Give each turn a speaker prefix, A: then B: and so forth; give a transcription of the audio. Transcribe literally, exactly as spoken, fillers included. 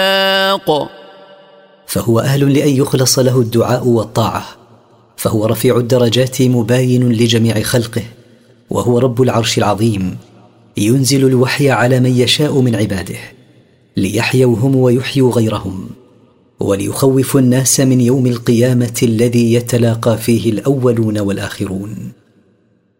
A: فهو أهل لأن يخلص له الدعاء والطاعة، فهو رفيع الدرجات مباين لجميع خلقه، وهو رب العرش العظيم، ينزل الوحي على من يشاء من عباده ليحيوا هم ويحيوا غيرهم، وليخوف الناس من يوم القيامة الذي يتلاقى فيه الأولون والآخرون.